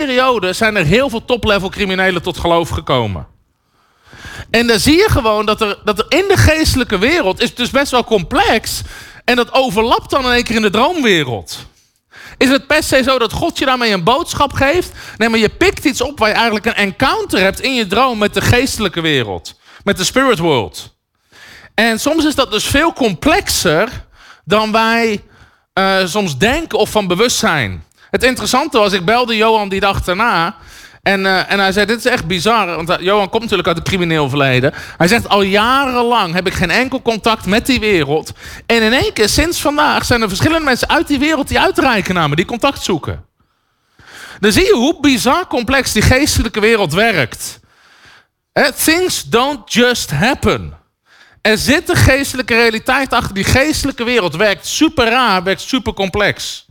periode zijn er heel veel top-level criminelen tot geloof gekomen. En dan zie je gewoon dat er in de geestelijke wereld is het dus best wel complex. En dat overlapt dan in één keer in de droomwereld. Is het per se zo dat God je daarmee een boodschap geeft? Nee, maar je pikt iets op waar je eigenlijk een encounter hebt in je droom met de geestelijke wereld. Met de spirit world. En soms is dat dus veel complexer dan wij soms denken of van bewust zijn. Het interessante was, ik belde Johan die dag daarna. En hij zei, dit is echt bizar. Want Johan komt natuurlijk uit het crimineel verleden. Hij zegt, al jarenlang heb ik geen enkel contact met die wereld. En in één keer, sinds vandaag, zijn er verschillende mensen uit die wereld die uitreiken naar me, die contact zoeken. Dan zie je hoe bizar complex die geestelijke wereld werkt. Things don't just happen. Er zit een geestelijke realiteit achter. Die geestelijke wereld werkt super raar, werkt super complex.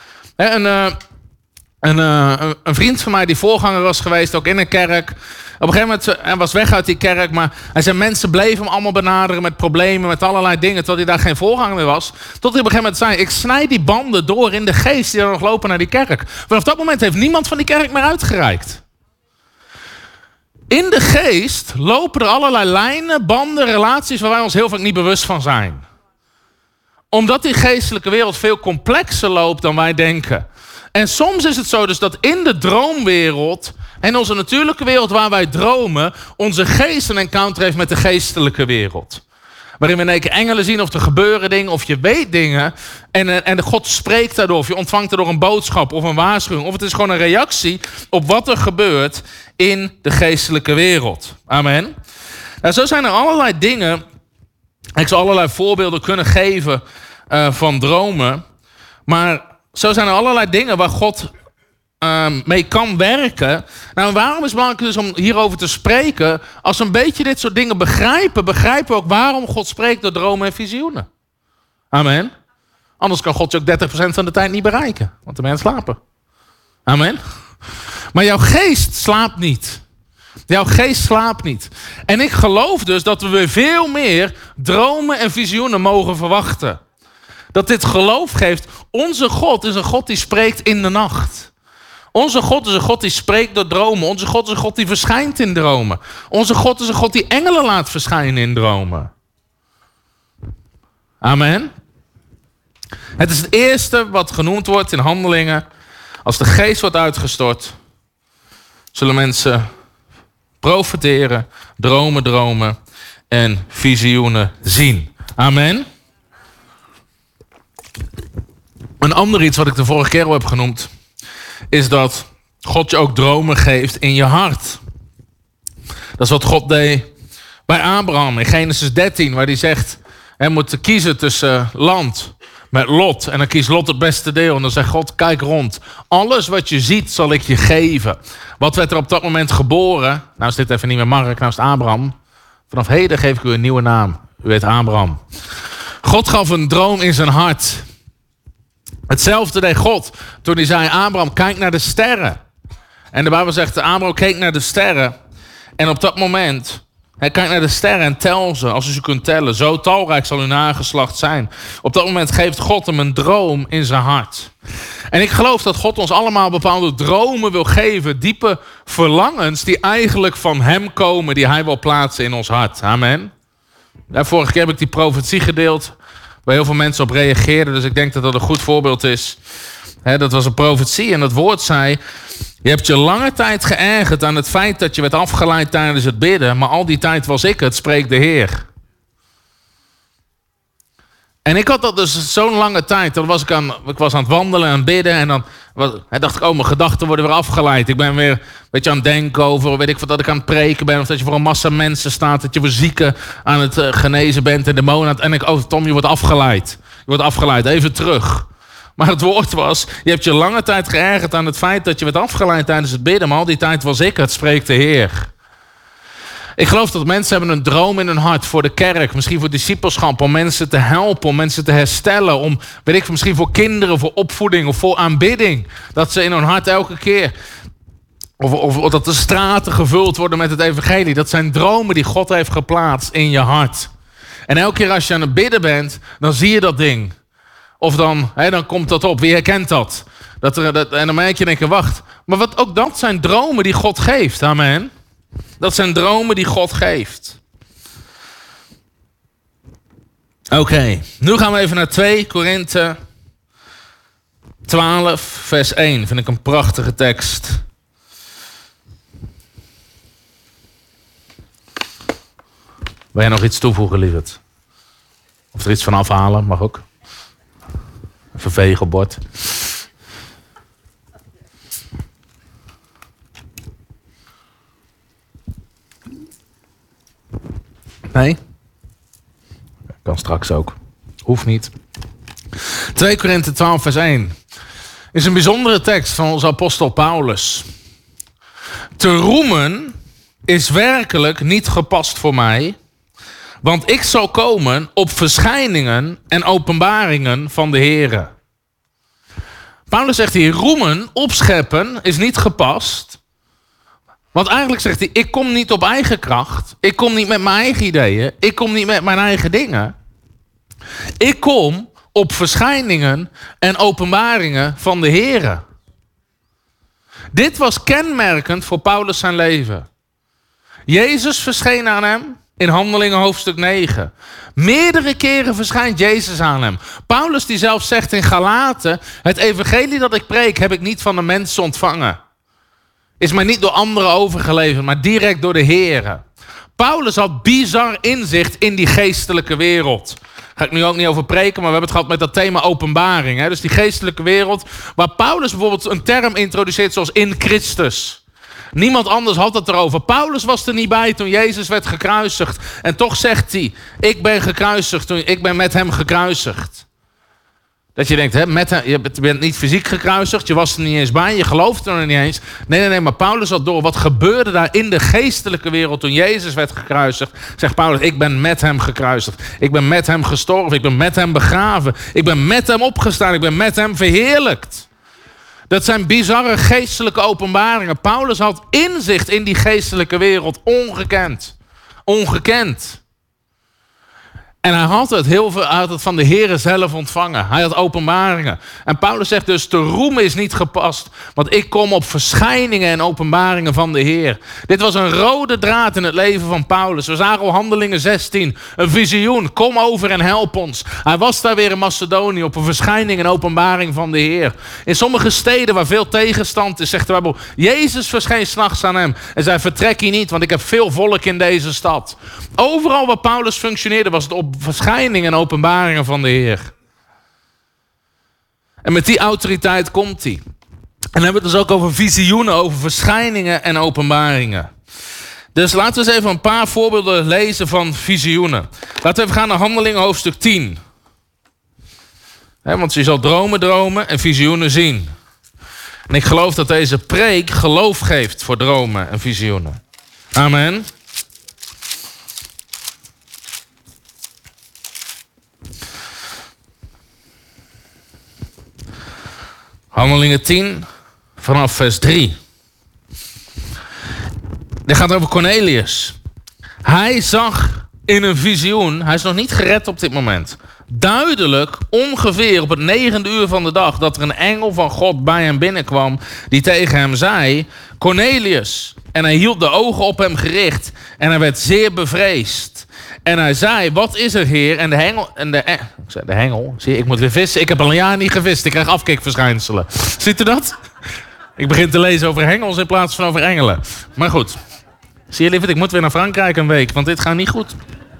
Een vriend van mij die voorganger was geweest, ook in een kerk. Op een gegeven moment, hij was weg uit die kerk, maar hij zei, mensen bleven hem allemaal benaderen met problemen, met allerlei dingen, tot hij daar geen voorganger meer was. Tot hij op een gegeven moment zei, ik snijd die banden door in de geest die er nog lopen naar die kerk. Vanaf dat moment heeft niemand van die kerk meer uitgereikt. In de geest lopen er allerlei lijnen, banden, relaties waar wij ons heel vaak niet bewust van zijn. Omdat die geestelijke wereld veel complexer loopt dan wij denken. En soms is het zo dus dat in de droomwereld en onze natuurlijke wereld waar wij dromen, onze geest een encounter heeft met de geestelijke wereld. Waarin we in één keer engelen zien of er gebeuren dingen of je weet dingen. En God spreekt daardoor of je ontvangt daardoor een boodschap of een waarschuwing. Of het is gewoon een reactie op wat er gebeurt in de geestelijke wereld. Amen. Nou, zo zijn er allerlei dingen. Ik zou allerlei voorbeelden kunnen geven van dromen. Maar zo zijn er allerlei dingen waar God mee kan werken. Nou, waarom is het belangrijk dus om hierover te spreken? Als we een beetje dit soort dingen begrijpen we ook waarom God spreekt door dromen en visioenen. Amen. Anders kan God je ook 30% van de tijd niet bereiken. Want de mensen slapen. Amen. Maar jouw geest slaapt niet. Jouw geest slaapt niet. En ik geloof dus dat we weer veel meer dromen en visioenen mogen verwachten. Dat dit geloof geeft. Onze God is een God die spreekt in de nacht. Onze God is een God die spreekt door dromen. Onze God is een God die verschijnt in dromen. Onze God is een God die engelen laat verschijnen in dromen. Amen. Het is het eerste wat genoemd wordt in Handelingen. Als de geest wordt uitgestort, zullen mensen profeteren, dromen en visioenen zien. Amen. Een ander iets wat ik de vorige keer al heb genoemd, is dat God je ook dromen geeft in je hart. Dat is wat God deed bij Abraham in Genesis 13, waar hij zegt, hij moet kiezen tussen land met Lot. En dan kiest Lot het beste deel. En dan zegt God, kijk rond. Alles wat je ziet zal ik je geven. Wat werd er op dat moment geboren? Nou is dit even niet meer Mark, nou is het Abraham. Vanaf heden geef ik u een nieuwe naam. U heet Abraham. God gaf een droom in zijn hart. Hetzelfde deed God toen hij zei, Abraham, kijk naar de sterren. En de Bijbel zegt, Abraham keek naar de sterren. En op dat moment, kijk naar de sterren en tel ze, als u ze kunt tellen. Zo talrijk zal uw nageslacht zijn. Op dat moment geeft God hem een droom in zijn hart. En ik geloof dat God ons allemaal bepaalde dromen wil geven. Diepe verlangens die eigenlijk van hem komen, die hij wil plaatsen in ons hart. Amen. Ja, vorige keer heb ik die profetie gedeeld, waar heel veel mensen op reageerden. Dus ik denk dat dat een goed voorbeeld is. Dat was een profetie en het woord zei, je hebt je lange tijd geërgerd aan het feit dat je werd afgeleid tijdens het bidden. Maar al die tijd was ik het, spreekt de Heer. En ik had dat dus zo'n lange tijd. Dan was ik was aan het wandelen en aan het bidden. En dan dacht ik, mijn gedachten worden weer afgeleid. Ik ben weer een beetje aan het denken over, weet ik wat, dat ik aan het preken ben. Of dat je voor een massa mensen staat. Dat je voor zieken aan het genezen bent. En demonen. En ik, Tom, je wordt afgeleid. Je wordt afgeleid, even terug. Maar het woord was, je hebt je lange tijd geërgerd aan het feit dat je werd afgeleid tijdens het bidden. Maar al die tijd was ik het, spreekt de Heer. Ik geloof dat mensen hebben een droom in hun hart voor de kerk. Misschien voor discipelschap, om mensen te helpen, om mensen te herstellen. Om, weet ik, misschien voor kinderen, voor opvoeding of voor aanbidding. Dat ze in hun hart elke keer, of dat de straten gevuld worden met het evangelie. Dat zijn dromen die God heeft geplaatst in je hart. En elke keer als je aan het bidden bent, dan zie je dat ding. Of dan komt dat op. Wie herkent dat? En dan merk je en denk je, wacht. Maar ook dat zijn dromen die God geeft. Amen. Dat zijn dromen die God geeft. Oké, nu gaan we even naar 2 Korinthe 12, vers 1. Vind ik een prachtige tekst. Wil jij nog iets toevoegen, lieverd? Of er iets van afhalen, mag ook. Even vegen op bord. Nee? Kan straks ook. Hoeft niet. 2 Korinthe 12 vers 1. Is een bijzondere tekst van onze apostel Paulus. Te roemen is werkelijk niet gepast voor mij. Want ik zal komen op verschijningen en openbaringen van de Here. Paulus zegt hier, roemen, opscheppen is niet gepast. Want eigenlijk zegt hij, ik kom niet op eigen kracht. Ik kom niet met mijn eigen ideeën. Ik kom niet met mijn eigen dingen. Ik kom op verschijningen en openbaringen van de Here. Dit was kenmerkend voor Paulus zijn leven. Jezus verscheen aan hem in Handelingen hoofdstuk 9. Meerdere keren verschijnt Jezus aan hem. Paulus die zelf zegt in Galaten, het evangelie dat ik preek heb ik niet van de mensen ontvangen. Is mij niet door anderen overgeleverd, maar direct door de Here. Paulus had bizar inzicht in die geestelijke wereld. Daar ga ik nu ook niet over preken, maar we hebben het gehad met dat thema openbaring. Hè? Dus die geestelijke wereld, waar Paulus bijvoorbeeld een term introduceert zoals in Christus. Niemand anders had het erover. Paulus was er niet bij toen Jezus werd gekruisigd. En toch zegt hij, ik ben gekruisigd, ik ben met hem gekruisigd. Dat je denkt, hè, je bent niet fysiek gekruisigd, je was er niet eens bij, je gelooft er nog niet eens. Nee, maar Paulus had door wat gebeurde daar in de geestelijke wereld toen Jezus werd gekruisigd. Zegt Paulus, ik ben met hem gekruisigd. Ik ben met hem gestorven, ik ben met hem begraven. Ik ben met hem opgestaan, ik ben met hem verheerlijkt. Dat zijn bizarre geestelijke openbaringen. Paulus had inzicht in die geestelijke wereld, ongekend. Ongekend. En hij had het heel veel uit het van de Here zelf ontvangen. Hij had openbaringen. En Paulus zegt dus, te roemen is niet gepast. Want ik kom op verschijningen en openbaringen van de Heer. Dit was een rode draad in het leven van Paulus. We zagen al Handelingen 16. Een visioen. Kom over en help ons. Hij was daar weer in Macedonië op een verschijning en openbaring van de Heer. In sommige steden waar veel tegenstand is, zegt de Bijbel, Jezus verscheen 's nachts aan hem. En zei, vertrek hier niet, want ik heb veel volk in deze stad. Overal waar Paulus functioneerde was het op verschijningen en openbaringen van de Heer. En met die autoriteit komt hij. En dan hebben we het dus ook over visioenen, over verschijningen en openbaringen. Dus laten we eens even een paar voorbeelden lezen van visioenen. Laten we even gaan naar Handelingen hoofdstuk 10. Want je zal dromen en visioenen zien. En ik geloof dat deze preek geloof geeft voor dromen en visioenen. Amen. Handelingen 10, vanaf vers 3. Dit gaat over Cornelius. Hij zag in een visioen, hij is nog niet gered op dit moment, duidelijk ongeveer op het 9e uur van de dag, dat er een engel van God bij hem binnenkwam, die tegen hem zei, Cornelius. En hij hield de ogen op hem gericht en hij werd zeer bevreesd. En hij zei, wat is er, Heer? En de hengel, zie je, ik moet weer vissen. Ik heb al een jaar niet gevist, ik krijg afkikverschijnselen. Ziet u dat? Ik begin te lezen over hengels in plaats van over engelen. Maar goed, zie je lieverd, ik moet weer naar Frankrijk een week, want dit gaat niet goed.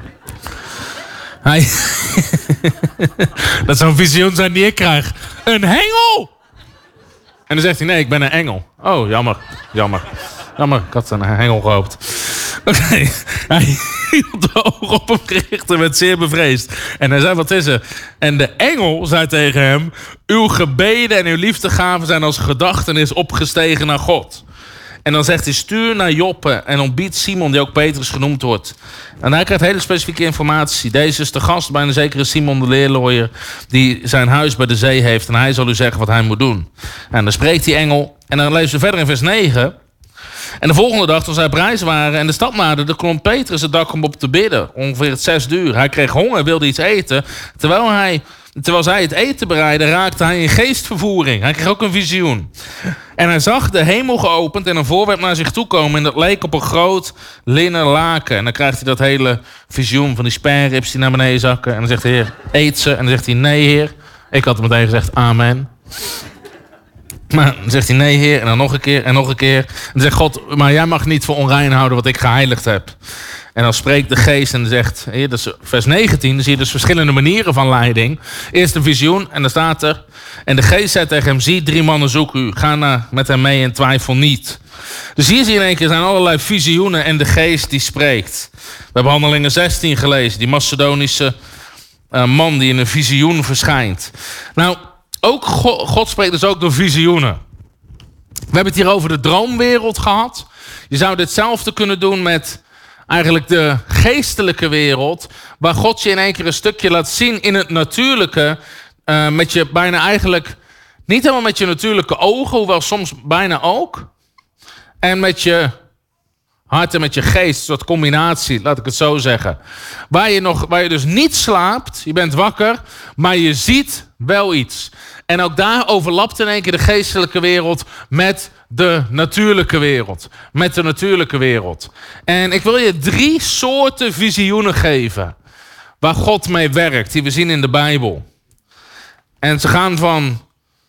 Dat zou een visioen zijn die ik krijg. Een hengel! En dan zegt hij, nee, ik ben een engel. Oh, jammer, ik had een hengel gehoopt. Oké. Hij hield de ogen op hem gericht en werd zeer bevreesd. En hij zei, wat is er? En de engel zei tegen hem, uw gebeden en uw liefdegaven zijn als gedachtenis opgestegen naar God. En dan zegt hij, stuur naar Joppe en ontbied Simon, die ook Petrus genoemd wordt. En hij krijgt hele specifieke informatie. Deze is de gast bij een zekere Simon de leerlooier, die zijn huis bij de zee heeft. En hij zal u zeggen wat hij moet doen. En dan spreekt die engel. En dan lezen we verder in vers 9... En de volgende dag, toen zij op reis waren en de stad naderden, klom Petrus het dak om op te bidden. Ongeveer het 6e uur. Hij kreeg honger, wilde iets eten. Terwijl hij terwijl zij het eten bereidden, raakte hij in geestvervoering. Hij kreeg ook een visioen. En hij zag de hemel geopend en een voorwerp naar zich toe komen. En dat leek op een groot linnen laken. En dan krijgt hij dat hele visioen van die spareribs die naar beneden zakken. En dan zegt de Heer, eet ze. En dan zegt hij, nee Heer. Ik had meteen gezegd, amen. Maar dan zegt hij, nee Heer. En dan nog een keer en nog een keer. En dan zegt God, maar jij mag niet voor onrein houden wat ik geheiligd heb. En dan spreekt de geest en zegt, dat is vers 19, dan zie je dus verschillende manieren van leiding. Eerst een visioen en dan staat er, en de geest zei tegen hem, zie 3 mannen zoeken u, ga met hem mee en twijfel niet. Dus hier zie je in één keer, zijn allerlei visioenen en de geest die spreekt. We hebben Handelingen 16 gelezen, die Macedonische man die in een visioen verschijnt. Nou, ook God spreekt dus ook door visioenen. We hebben het hier over de droomwereld gehad. Je zou ditzelfde kunnen doen met eigenlijk de geestelijke wereld, waar God je in één keer een stukje laat zien in het natuurlijke, met je bijna eigenlijk, niet helemaal met je natuurlijke ogen, hoewel soms bijna ook, en met je hart en met je geest, een soort combinatie, laat ik het zo zeggen. Waar je dus niet slaapt, je bent wakker, maar je ziet wel iets. En ook daar overlapt in één keer de geestelijke wereld met de natuurlijke wereld. Met de natuurlijke wereld. En ik wil je 3 soorten visioenen geven waar God mee werkt, die we zien in de Bijbel. En ze gaan van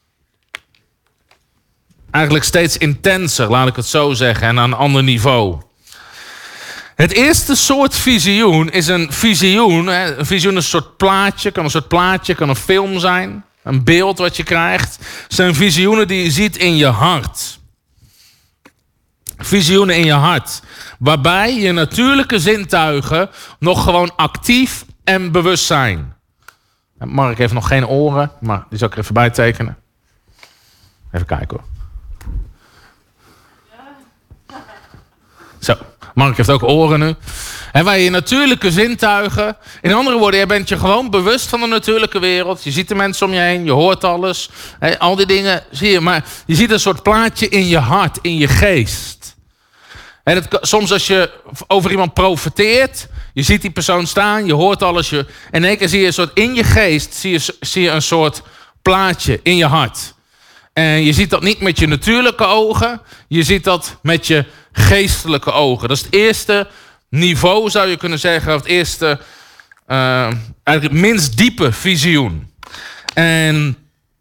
eigenlijk steeds intenser, laat ik het zo zeggen, en aan een ander niveau. Het eerste soort visioen is een visioen. Een visioen is een soort plaatje, kan een film zijn. Een beeld wat je krijgt. Het zijn visioenen die je ziet in je hart. Visioenen in je hart. Waarbij je natuurlijke zintuigen nog gewoon actief en bewust zijn. Mark heeft nog geen oren, maar die zal ik er even bij tekenen. Even kijken hoor. Zo, Mark heeft ook oren nu. En waar je natuurlijke zintuigen... In andere woorden, je bent je gewoon bewust van de natuurlijke wereld. Je ziet de mensen om je heen, je hoort alles. Al die dingen zie je. Maar je ziet een soort plaatje in je hart, in je geest. Soms als je over iemand profeteert, je ziet die persoon staan, je hoort alles. En in één keer zie je een soort, in je geest zie je een soort plaatje in je hart. En je ziet dat niet met je natuurlijke ogen, je ziet dat met je geestelijke ogen. Dat is het eerste niveau, zou je kunnen zeggen, of het eerste, eigenlijk het minst diepe visioen. En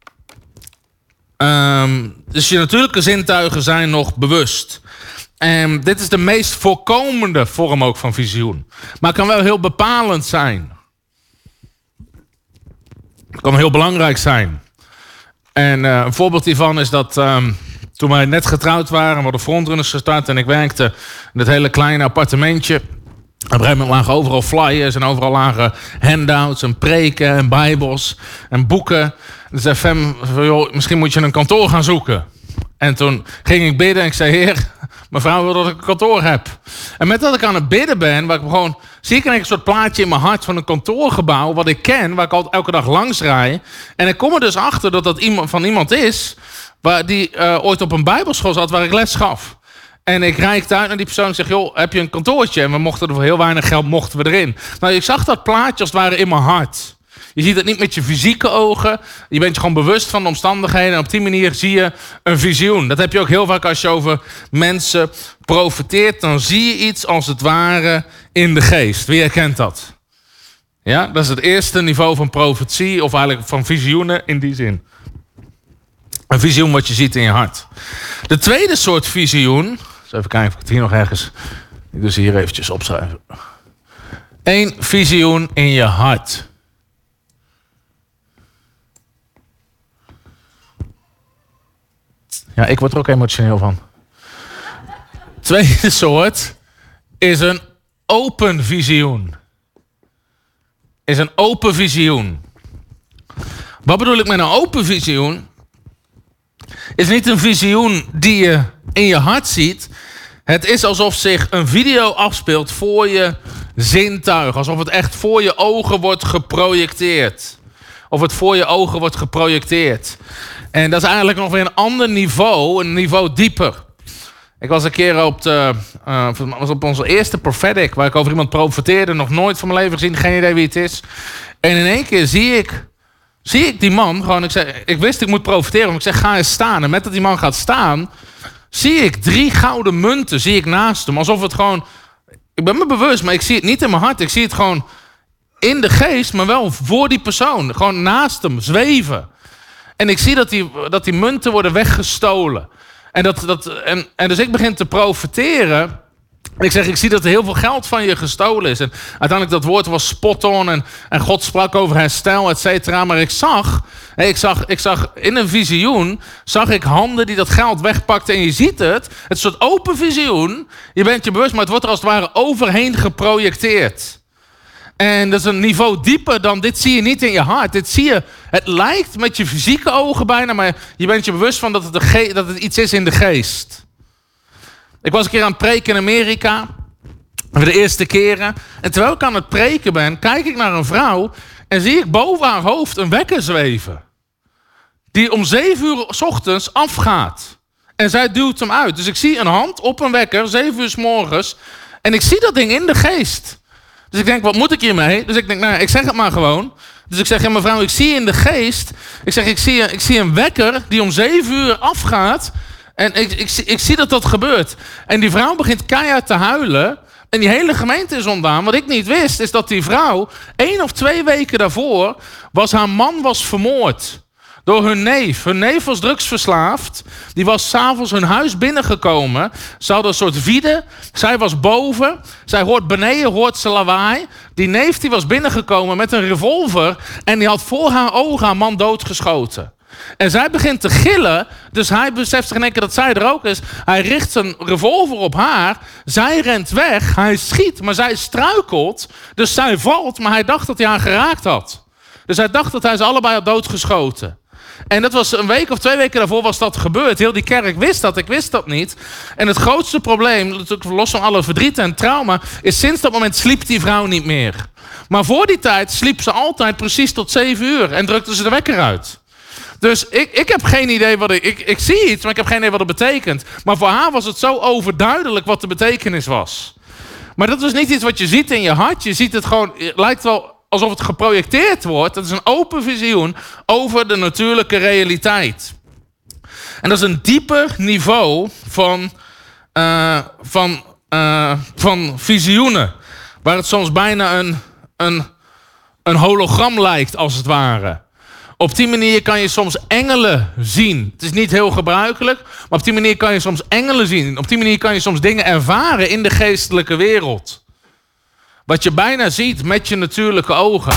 dus je natuurlijke zintuigen zijn nog bewust. En dit is de meest voorkomende vorm ook van visioen. Maar het kan wel heel bepalend zijn. Het kan heel belangrijk zijn. En een voorbeeld hiervan is dat toen wij net getrouwd waren, we hadden frontrunners gestart en ik werkte in dat hele kleine appartementje. Op een gegeven moment lagen overal flyers en overal lagen handouts en preken en bijbels en boeken. Dus zei Fem, joh, misschien moet je een kantoor gaan zoeken. En toen ging ik bidden en ik zei, Heer, mevrouw wil dat ik een kantoor heb. En met dat ik aan het bidden ben, waar ik gewoon, zie ik een soort plaatje in mijn hart van een kantoorgebouw, wat ik ken, waar ik al elke dag langs rijd. En ik kom er dus achter dat dat iemand is, die ooit op een bijbelschool zat waar ik les gaf. En ik reikte uit naar die persoon en zeg, joh, heb je een kantoortje? En we mochten er voor heel weinig geld mochten we erin. Nou, ik zag dat plaatje als het ware in mijn hart. Je ziet het niet met je fysieke ogen. Je bent je gewoon bewust van de omstandigheden. En op die manier zie je een visioen. Dat heb je ook heel vaak als je over mensen profeteert. Dan zie je iets als het ware in de geest. Wie herkent dat? Ja, dat is het eerste niveau van profetie. Of eigenlijk van visioenen in die zin. Een visioen wat je ziet in je hart. De tweede soort visioen. Dus even kijken of ik het hier nog ergens... Ik dus hier eventjes opschrijven. 1 visioen in je hart. Ja, ik word er ook emotioneel van. Tweede soort is een open visioen. Is een open visioen. Wat bedoel ik met een open visioen? Is niet een visioen die je in je hart ziet. Het is alsof zich een video afspeelt voor je zintuig. Alsof het echt voor je ogen wordt geprojecteerd. Of het voor je ogen wordt geprojecteerd. En dat is eigenlijk nog weer een ander niveau, een niveau dieper. Ik was een keer op onze eerste prophetic, waar ik over iemand profeteerde, nog nooit van mijn leven gezien, geen idee wie het is. En in één keer zie ik zie ik die man gewoon, ik wist ik moet profiteren, maar ik zeg ga eens staan. En met dat die man gaat staan, zie ik 3 gouden munten zie ik naast hem. Alsof het gewoon, ik ben me bewust, maar ik zie het niet in mijn hart. Ik zie het gewoon in de geest, maar wel voor die persoon. Gewoon naast hem, zweven. En ik zie dat die munten worden weggestolen. En dus ik begin te profiteren. Ik zie dat er heel veel geld van je gestolen is. En uiteindelijk dat woord was spot on. En God sprak over herstel, et cetera. Maar ik zag in een visioen, zag ik handen die dat geld wegpakten. En je ziet het. Het is een soort open visioen. Je bent je bewust, maar het wordt er als het ware overheen geprojecteerd. En dat is een niveau dieper dan dit zie je niet in je hart. Dit zie je, het lijkt met je fysieke ogen bijna, maar je bent je bewust van dat het iets is in de geest. Ik was een keer aan het preken in Amerika, voor de eerste keren. En terwijl ik aan het preken ben, kijk ik naar een vrouw en zie ik boven haar hoofd een wekker zweven. Die om 7 uur 's ochtends afgaat. En zij duwt hem uit. Dus ik zie een hand op een wekker, 7 uur 's morgens. En ik zie dat ding in de geest. Dus ik denk, wat moet ik hiermee? Dus ik denk, nou, ik zeg het maar gewoon. Dus ik zeg, ja, mevrouw, ik zie in de geest. Ik zeg, ik zie een wekker die om 7 uur afgaat. En ik zie dat gebeurt. En die vrouw begint keihard te huilen. En die hele gemeente is ontdaan. Wat ik niet wist, is dat die vrouw 1 of 2 weken daarvoor haar man was vermoord. Door hun neef. Hun neef was drugsverslaafd. Die was 's avonds hun huis binnengekomen. Ze hadden een soort vide. Zij was boven. Zij hoort beneden, hoort ze lawaai. Die neef die was binnengekomen met een revolver. En die had voor haar ogen haar man doodgeschoten. En zij begint te gillen. Dus hij beseft zich in één keer dat zij er ook is. Hij richt zijn revolver op haar. Zij rent weg. Hij schiet, maar zij struikelt. Dus zij valt, maar hij dacht dat hij haar geraakt had. Dus hij dacht dat hij ze allebei had doodgeschoten. En dat was 1 week of 2 weken daarvoor was dat gebeurd. Heel die kerk wist dat, ik wist dat niet. En het grootste probleem, natuurlijk los van alle verdriet en trauma, is sinds dat moment sliep die vrouw niet meer. Maar voor die tijd sliep ze altijd precies tot 7 uur en drukte ze de wekker uit. Dus ik heb geen idee wat ik zie iets, maar ik heb geen idee wat het betekent. Maar voor haar was het zo overduidelijk wat de betekenis was. Maar dat was niet iets wat je ziet in je hart. Je ziet het gewoon, het lijkt wel alsof het geprojecteerd wordt. Dat is een open visioen over de natuurlijke realiteit. En dat is een dieper niveau van visioenen. Waar het soms bijna een hologram lijkt, als het ware. Op die manier kan je soms engelen zien. Het is niet heel gebruikelijk, maar op die manier kan je soms engelen zien. Op die manier kan je soms dingen ervaren in de geestelijke wereld. Wat je bijna ziet met je natuurlijke ogen.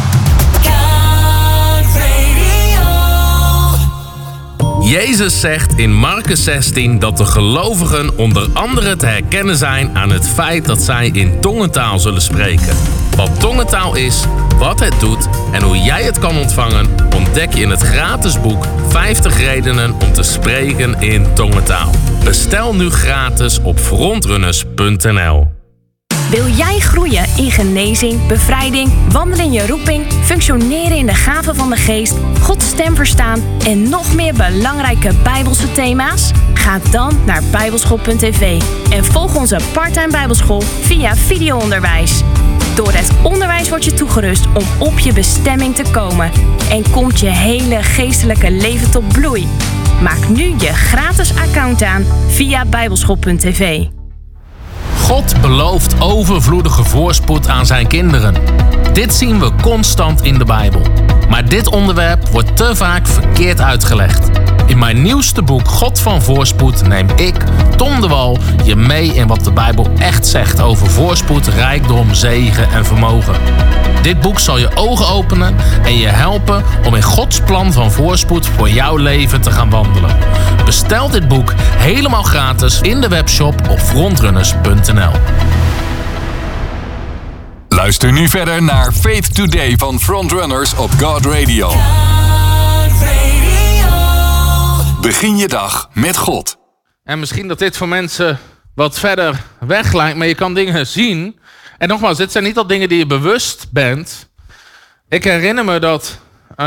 Jezus zegt in Marcus 16 dat de gelovigen onder andere te herkennen zijn aan het feit dat zij in tongentaal zullen spreken. Wat tongentaal is, wat het doet en hoe jij het kan ontvangen, ontdek je in het gratis boek 50 redenen om te spreken in tongentaal. Bestel nu gratis op frontrunners.nl. Wil jij groeien in genezing, bevrijding, wandelen in je roeping, functioneren in de gaven van de geest, Gods stem verstaan en nog meer belangrijke Bijbelse thema's? Ga dan naar bijbelschool.tv en volg onze parttime Bijbelschool via videoonderwijs. Door het onderwijs word je toegerust om op je bestemming te komen en komt je hele geestelijke leven tot bloei. Maak nu je gratis account aan via bijbelschool.tv. God belooft overvloedige voorspoed aan zijn kinderen. Dit zien we constant in de Bijbel. Maar dit onderwerp wordt te vaak verkeerd uitgelegd. In mijn nieuwste boek God van Voorspoed neem ik, Tom de Wal, je mee in wat de Bijbel echt zegt over voorspoed, rijkdom, zegen en vermogen. Dit boek zal je ogen openen en je helpen om in Gods plan van voorspoed voor jouw leven te gaan wandelen. Bestel dit boek helemaal gratis in de webshop op frontrunners.nl. Luister nu verder naar Faith Today van Frontrunners op God Radio. Begin je dag met God. En misschien dat dit voor mensen wat verder weg lijkt, maar je kan dingen zien. En nogmaals, dit zijn niet al dingen die je bewust bent. Ik herinner me dat...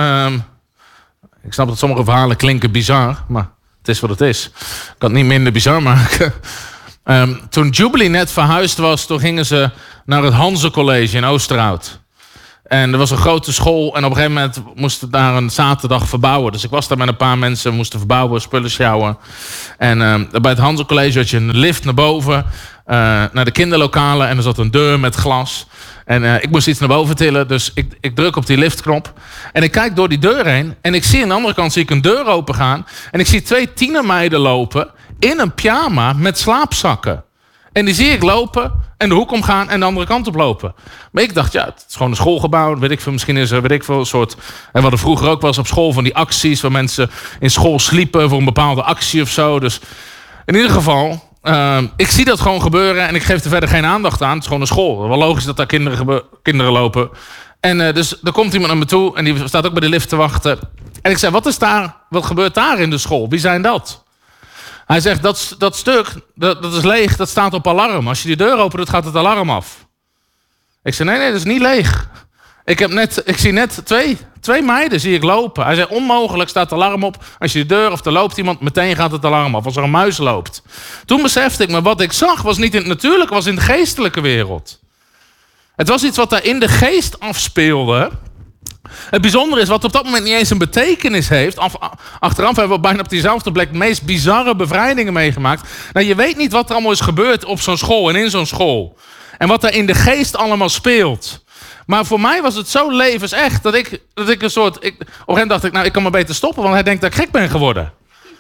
ik snap dat sommige verhalen klinken bizar, maar het is wat het is. Ik kan het niet minder bizar maken. Toen Jubilee net verhuisd was, toen gingen ze naar het Hanze College in Oosterhout. En er was een grote school en op een gegeven moment moesten we daar een zaterdag verbouwen. Dus ik was daar met een paar mensen, moesten verbouwen, spullen sjouwen. En bij het Hansel College had je een lift naar boven, naar de kinderlokalen. En er zat een deur met glas. En ik moest iets naar boven tillen, dus ik druk op die liftknop. En ik kijk door die deur heen en ik zie aan de andere kant een deur open gaan. En ik zie 2 tienermeiden lopen in een pyjama met slaapzakken. En die zie ik lopen en de hoek omgaan en de andere kant op lopen. Maar ik dacht, ja, het is gewoon een schoolgebouw. Weet ik veel, misschien is er een soort... En we hadden vroeger ook wel eens op school van die acties... waar mensen in school sliepen voor een bepaalde actie of zo. Dus in ieder geval, ik zie dat gewoon gebeuren... en ik geef er verder geen aandacht aan. Het is gewoon een school. Het is wel logisch dat daar kinderen lopen. En dus er komt iemand naar me toe... en die staat ook bij de lift te wachten. En ik zei, wat gebeurt daar in de school? Wie zijn dat? Hij zegt, dat stuk, dat is leeg, dat staat op alarm. Als je die deur open doet, gaat het alarm af. Ik zei, nee, dat is niet leeg. Ik zie net twee meiden zie ik lopen. Hij zei, onmogelijk staat het alarm op. Als je de deur of er loopt iemand, meteen gaat het alarm af. Als er een muis loopt. Toen besefte ik me, wat ik zag was niet in het natuurlijke, was in de geestelijke wereld. Het was iets wat daar in de geest afspeelde... Het bijzondere is, wat op dat moment niet eens een betekenis heeft... Achteraf hebben we bijna op diezelfde plek... de meest bizarre bevrijdingen meegemaakt. Nou, je weet niet wat er allemaal is gebeurd op zo'n school en in zo'n school. En wat er in de geest allemaal speelt. Maar voor mij was het zo levensecht... dat ik een soort... op een gegeven moment dacht ik, nou, ik kan maar beter stoppen... want hij denkt dat ik gek ben geworden.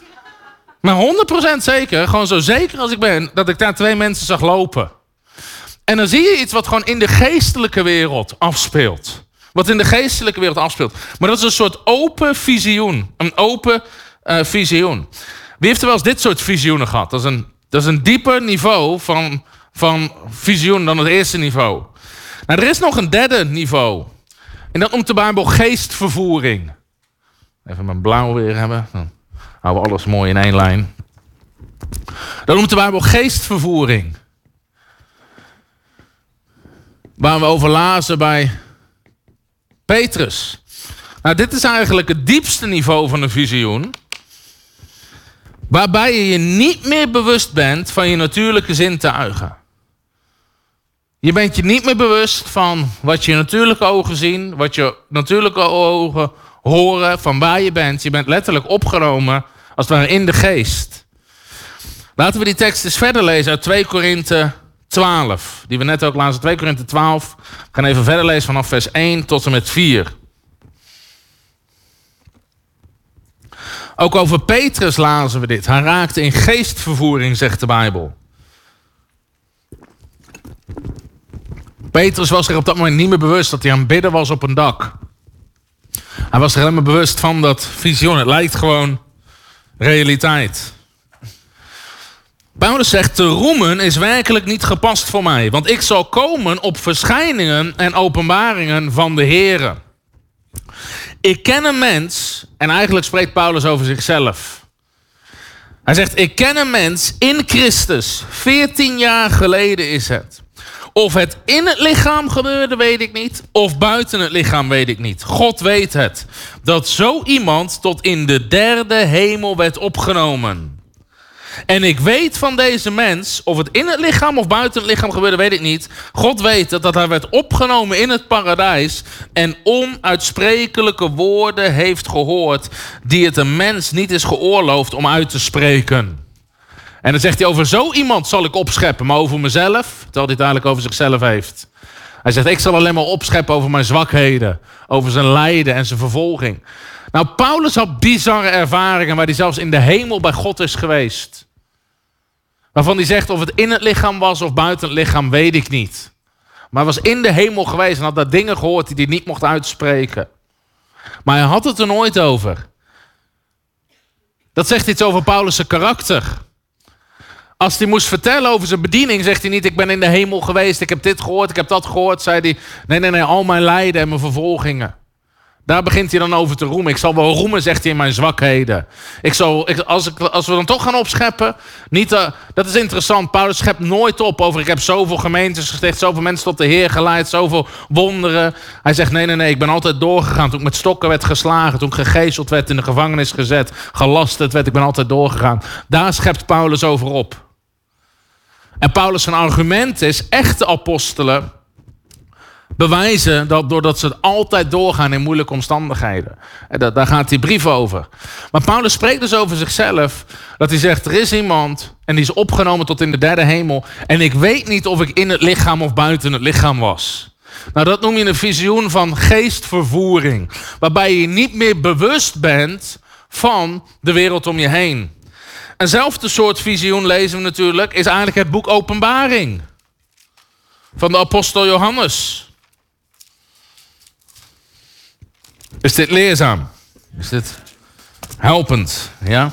Maar 100% zeker, gewoon zo zeker als ik ben... dat ik daar 2 mensen zag lopen. En dan zie je iets wat gewoon in de geestelijke wereld afspeelt... Wat in de geestelijke wereld afspeelt. Maar dat is een soort open visioen. Een open visioen. Wie heeft er wel eens dit soort visioenen gehad? Dat is een dieper niveau van visioen dan het eerste niveau. Nou, er is nog een derde niveau. En dat noemt de Bijbel geestvervoering. Even mijn blauw weer hebben. Dan houden we alles mooi in 1 lijn. Dat noemt de Bijbel geestvervoering. Waar we over lazen bij... Petrus. Nou, dit is eigenlijk het diepste niveau van een visioen. Waarbij je je niet meer bewust bent van je natuurlijke zintuigen. Je bent je niet meer bewust van wat je natuurlijke ogen zien. Wat je natuurlijke ogen horen. Van waar je bent. Je bent letterlijk opgenomen als het ware in de geest. Laten we die tekst eens verder lezen uit 2 Korinthe 12, die we net ook lazen, 2 Korinthe 12. We gaan even verder lezen vanaf vers 1 tot en met 4. Ook over Petrus lazen we dit. Hij raakte in geestvervoering, zegt de Bijbel. Petrus was zich op dat moment niet meer bewust dat hij aan het bidden was op een dak. Hij was er helemaal bewust van dat visioen. Het lijkt gewoon realiteit. Paulus zegt, te roemen is werkelijk niet gepast voor mij. Want ik zal komen op verschijningen en openbaringen van de Here. Ik ken een mens, en eigenlijk spreekt Paulus over zichzelf. Hij zegt, ik ken een mens in Christus. 14 jaar geleden is het. Of het in het lichaam gebeurde, weet ik niet. Of buiten het lichaam, weet ik niet. God weet het. Dat zo iemand tot in de 3e hemel werd opgenomen. En ik weet van deze mens, of het in het lichaam of buiten het lichaam gebeurde, weet ik niet. God weet dat hij werd opgenomen in het paradijs en onuitsprekelijke woorden heeft gehoord die het een mens niet is geoorloofd om uit te spreken. En dan zegt hij, over zo iemand zal ik opscheppen, maar over mezelf, terwijl hij het eigenlijk over zichzelf heeft. Hij zegt, ik zal alleen maar opscheppen over mijn zwakheden, over zijn lijden en zijn vervolging. Nou, Paulus had bizarre ervaringen waar hij zelfs in de hemel bij God is geweest. Waarvan hij zegt, of het in het lichaam was of buiten het lichaam, weet ik niet. Maar hij was in de hemel geweest en had daar dingen gehoord die hij niet mocht uitspreken. Maar hij had het er nooit over. Dat zegt iets over Paulus' karakter. Als hij moest vertellen over zijn bediening, zegt hij niet, ik ben in de hemel geweest, ik heb dit gehoord, ik heb dat gehoord. Zei hij, nee, al mijn lijden en mijn vervolgingen. Daar begint hij dan over te roemen. Ik zal wel roemen, zegt hij, in mijn zwakheden. Als we dan toch gaan opscheppen... dat is interessant. Paulus schept nooit op over... ik heb zoveel gemeentes gesticht, zoveel mensen tot de Heer geleid, zoveel wonderen. Hij zegt, nee, ik ben altijd doorgegaan. Toen ik met stokken werd geslagen, toen ik gegezeld werd, in de gevangenis gezet, gelasterd werd, ik ben altijd doorgegaan. Daar schept Paulus over op. En Paulus' zijn argument is, echte apostelen bewijzen dat doordat ze altijd doorgaan in moeilijke omstandigheden. En daar gaat die brief over. Maar Paulus spreekt dus over zichzelf. Dat hij zegt, er is iemand en die is opgenomen tot in de derde hemel. En ik weet niet of ik in het lichaam of buiten het lichaam was. Nou, dat noem je een visioen van geestvervoering. Waarbij je niet meer bewust bent van de wereld om je heen. Eenzelfde soort visioen lezen we natuurlijk, is eigenlijk het boek Openbaring. Van de apostel Johannes. Is dit leerzaam? Is dit helpend? Ja?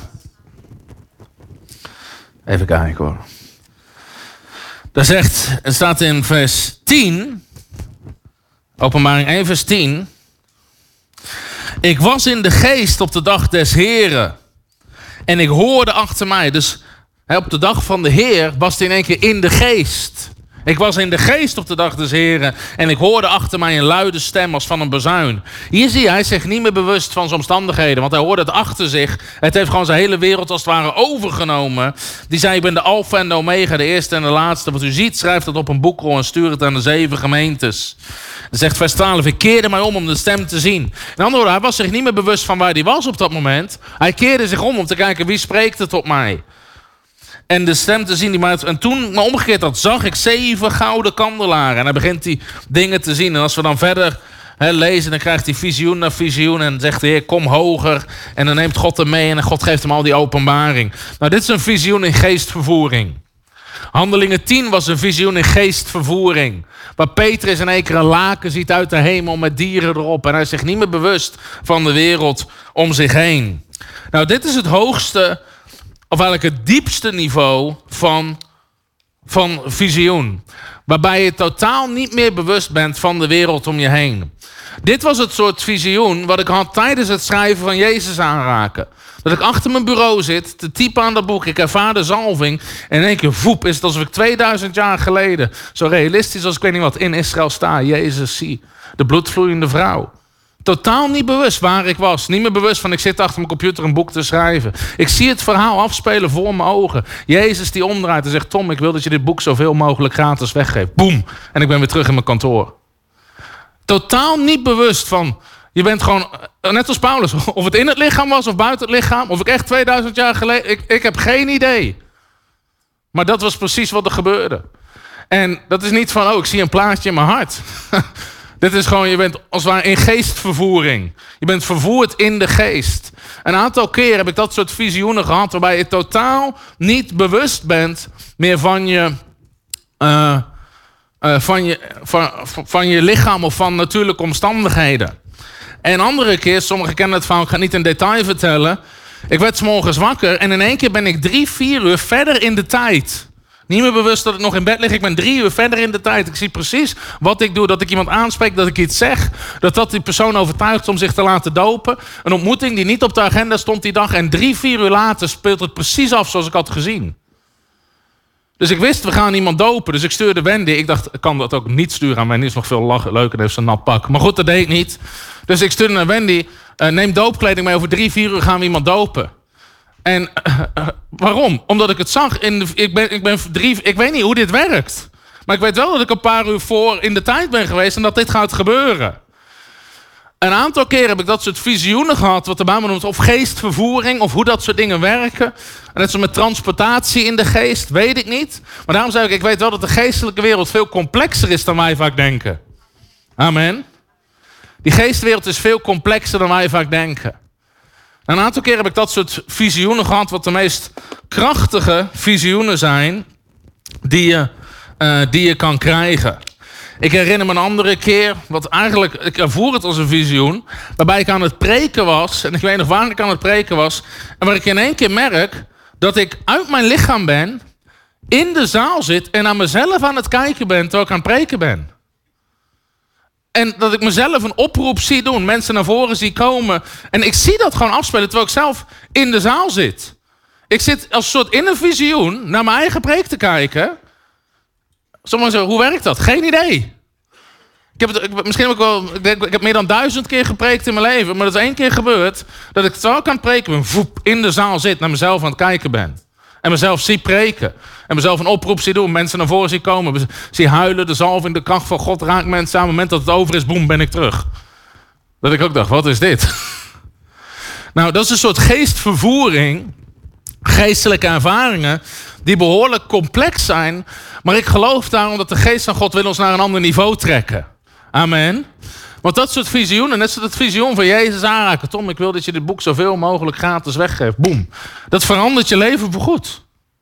Even kijken hoor. Er staat in vers 10... Openbaring 1 vers 10. Ik was in de geest op de dag des Heren. En ik hoorde achter mij. Dus op de dag van de Heer was hij in één keer in de geest. Ik was in de geest op de dag des Heren. En ik hoorde achter mij een luide stem als van een bazuin. Hier zie je, hij is zich niet meer bewust van zijn omstandigheden. Want hij hoorde het achter zich. Het heeft gewoon zijn hele wereld als het ware overgenomen. Die zei, ik ben de Alpha en de Omega, de eerste en de laatste. Wat u ziet, schrijft het op een boekrol en stuur het aan de 7 gemeentes. Dan zegt vers 12, ik keerde mij om de stem te zien. In andere woorden, hij was zich niet meer bewust van waar hij was op dat moment. Hij keerde zich om te kijken, wie spreekt er tot mij? En de stem te zien. En toen me omgekeerd had, zag ik 7 gouden kandelaren. En hij begint die dingen te zien. En als we dan verder lezen, dan krijgt hij visioen na visioen. En zegt de Heer, kom hoger. En dan neemt God hem mee en God geeft hem al die openbaring. Nou, dit is een visioen in geestvervoering. Handelingen 10 was een visioen in geestvervoering. Waar Petrus in één keer een laken ziet uit de hemel met dieren erop. En hij is zich niet meer bewust van de wereld om zich heen. Nou, dit is het hoogste, of eigenlijk het diepste niveau van visioen. Waarbij je totaal niet meer bewust bent van de wereld om je heen. Dit was het soort visioen wat ik had tijdens het schrijven van Jezus aanraken. Dat ik achter mijn bureau zit, te typen aan dat boek. Ik ervaar de zalving. En in één keer, voep, is het alsof ik 2000 jaar geleden, zo realistisch als ik weet niet wat, in Israël sta. Jezus zie, de bloedvloeiende vrouw. Totaal niet bewust waar ik was. Niet meer bewust van, ik zit achter mijn computer een boek te schrijven. Ik zie het verhaal afspelen voor mijn ogen. Jezus die omdraait en zegt, Tom, ik wil dat je dit boek zoveel mogelijk gratis weggeeft. Boem. En ik ben weer terug in mijn kantoor. Totaal niet bewust van, je bent gewoon, net als Paulus, of het in het lichaam was of buiten het lichaam, of ik echt 2000 jaar geleden, ik heb geen idee. Maar dat was precies wat er gebeurde. En dat is niet van, ik zie een plaatje in mijn hart. Dit is gewoon, je bent als het ware in geestvervoering. Je bent vervoerd in de geest. Een aantal keer heb ik dat soort visioenen gehad, waarbij je totaal niet bewust bent meer van je lichaam of van natuurlijke omstandigheden. En andere keer, sommigen kennen het verhaal, ik ga het niet in detail vertellen. Ik werd 's morgens wakker en in één keer ben ik 3-4 uur verder in de tijd. Niet meer bewust dat ik nog in bed lig. Ik ben 3 uur verder in de tijd. Ik zie precies wat ik doe. Dat ik iemand aanspreek, dat ik iets zeg. Dat die persoon overtuigt om zich te laten dopen. Een ontmoeting die niet op de agenda stond die dag. En 3-4 uur later speelt het precies af zoals ik had gezien. Dus ik wist, we gaan iemand dopen. Dus ik stuurde Wendy. Ik dacht, ik kan dat ook niet sturen aan Wendy. Is nog veel leuker, heeft ze een nat pak. Maar goed, dat deed ik niet. Dus ik stuurde naar Wendy. Neem doopkleding mee, over 3-4 uur gaan we iemand dopen. En waarom? Omdat ik het zag. Ik weet niet hoe dit werkt. Maar ik weet wel dat ik een paar uur voor in de tijd ben geweest en dat dit gaat gebeuren. Een aantal keer heb ik dat soort visioenen gehad, wat de Bijbel noemt, of geestvervoering, of hoe dat soort dingen werken. En net zo met transportatie in de geest, weet ik niet. Maar daarom zeg ik weet wel dat de geestelijke wereld veel complexer is dan wij vaak denken. Amen. Die geestwereld is veel complexer dan wij vaak denken. Een aantal keer heb ik dat soort visioenen gehad, wat de meest krachtige visioenen zijn die je kan krijgen. Ik herinner me een andere keer, ik ervoer het als een visioen, waarbij ik aan het preken was, en ik weet nog waar ik aan het preken was, en waar ik in één keer merk dat ik uit mijn lichaam ben, in de zaal zit en naar mezelf aan het kijken ben terwijl ik aan het preken ben. En dat ik mezelf een oproep zie doen. Mensen naar voren zie komen. En ik zie dat gewoon afspelen terwijl ik zelf in de zaal zit. Ik zit als soort in een visioen naar mijn eigen preek te kijken. Sommigen zeggen, hoe werkt dat? Geen idee. Ik heb meer dan 1000 keer gepreekt in mijn leven. Maar dat is 1 keer gebeurd. Dat ik terwijl ik aan het preken ben, in de zaal zit, naar mezelf aan het kijken ben. En mezelf zie preken. En mezelf een oproep zie doen. Mensen naar voren zie komen. Zie huilen, de zalving, de kracht van God raakt mensen aan. Op het moment dat het over is, boem, ben ik terug. Dat ik ook dacht, wat is dit? Nou, dat is een soort geestvervoering. Geestelijke ervaringen. Die behoorlijk complex zijn. Maar ik geloof daarom dat de geest van God wil ons naar een ander niveau trekken. Amen. Want dat soort visioenen, net zoals het visioen van Jezus aanraken. Tom, ik wil dat je dit boek zoveel mogelijk gratis weggeeft. Boem. Dat verandert je leven voorgoed.